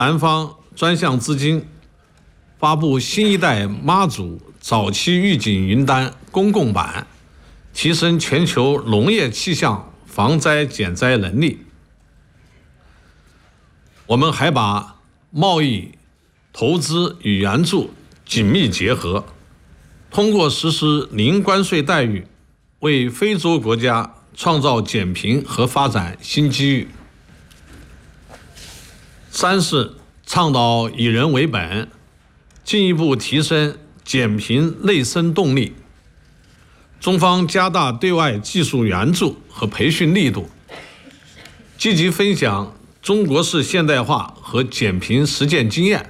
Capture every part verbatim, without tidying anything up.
南方专项资金发布新一代妈祖早期预警云单公共版，提升全球农业气象防灾减灾能力。我们还把贸易、投资与援助紧密结合，通过实施零关税待遇，为非洲国家创造减贫和发展新机遇。三是倡导以人为本，进一步提升减贫内生动力。中方加大对外技术援助和培训力度，积极分享中国式现代化和减贫实践经验。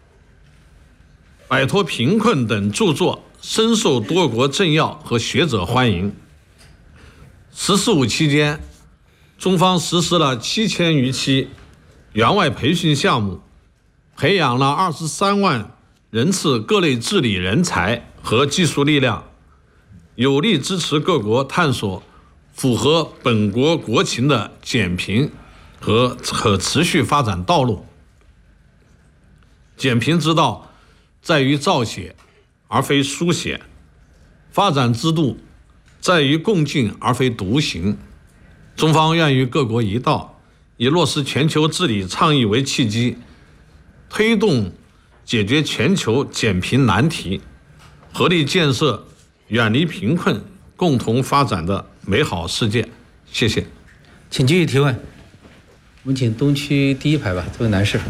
摆脱贫困等著作深受多国政要和学者欢迎。十四五期间，中方实施了七千余期援外培训项目，培养了二十三万人次各类治理人才和技术力量，有力支持各国探索符合本国国情的减贫和可持续发展道路。减贫之道在于造血，而非书写；发展之路在于共进，而非独行。中方愿与各国一道，以落实全球治理倡议为契机，推动解决全球减贫难题，合力建设远离贫困、共同发展的美好世界。谢谢。 请继续提问。我们请东区第一排吧，这位男士。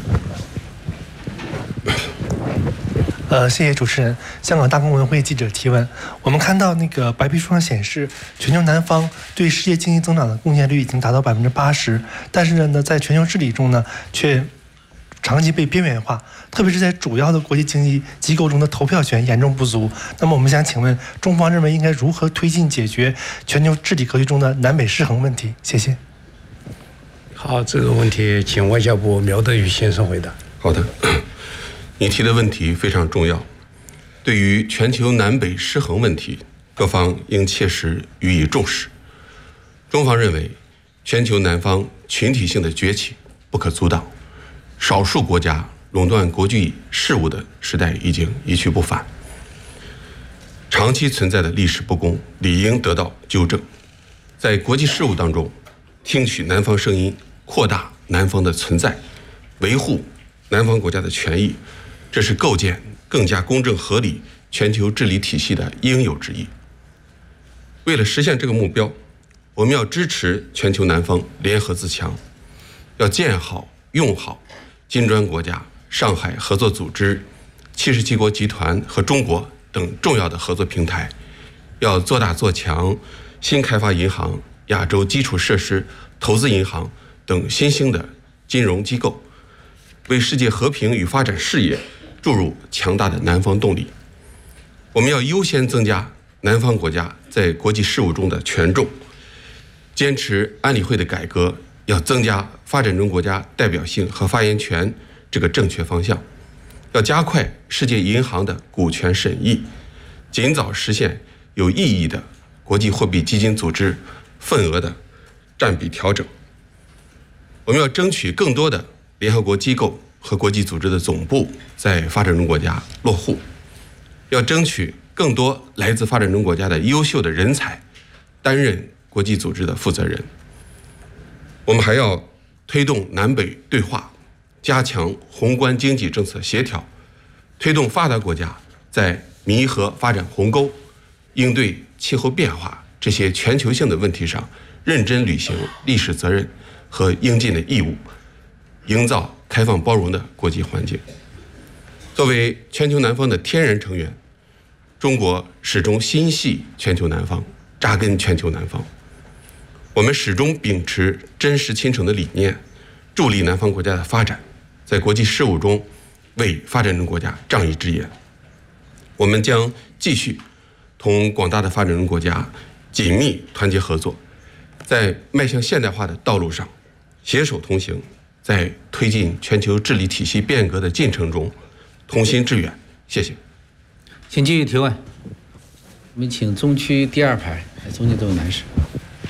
呃，谢谢主持人。香港大公文汇记者提问：我们看到那个白皮书上显示，全球南方对世界经济增长的贡献率已经达到百分之八十，但是呢，在全球治理中呢，却长期被边缘化，特别是在主要的国际经济机构中的投票权严重不足。那么，我们想请问，中方认为应该如何推进解决全球治理格局中的南北失衡问题？谢谢。 好，这个问题请外交部苗德宇先生回答。 好的。你提的问题非常重要，对于全球南北失衡问题，各方应切实予以重视。中方认为，全球南方群体性的崛起不可阻挡，少数国家垄断国际事务的时代已经一去不返，长期存在的历史不公理应得到纠正。在国际事务当中，听取南方声音，扩大南方的存在，维护南方国家的权益，这是构建更加公正合理全球治理体系的应有之义。为了实现这个目标，我们要支持全球南方联合自强，要建好用好金砖国家、上海合作组织、七十七国集团和中国等重要的合作平台，要做大做强新开发银行、亚洲基础设施投资银行等新兴的金融机构，为世界和平与发展事业注入强大的南方动力。我们要优先增加南方国家在国际事务中的权重，坚持安理会的改革，要增加发展中国家代表性和发言权这个正确方向，要加快世界银行的股权审议，尽早实现有意义的国际货币基金组织份额的占比调整。我们要争取更多的联合国机构和国际组织的总部在发展中国家落户，要争取更多来自发展中国家的优秀的人才担任国际组织的负责人。我们还要推动南北对话，加强宏观经济政策协调，推动发达国家在弥合发展鸿沟、应对气候变化这些全球性的问题上认真履行历史责任和应尽的义务，营造开放包容的国际环境。作为全球南方的天然成员，中国始终心系全球南方，扎根全球南方。我们始终秉持真实亲诚的理念，助力南方国家的发展，在国际事务中为发展中国家仗义执言。我们将继续同广大的发展中国家紧密团结合作，在迈向现代化的道路上携手同行，在推进全球治理体系变革的进程中同心致远。谢谢。 请继续提问。我们请中区第二排中间这位男士。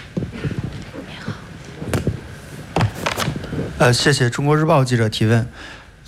呃，谢谢中国日报记者提问。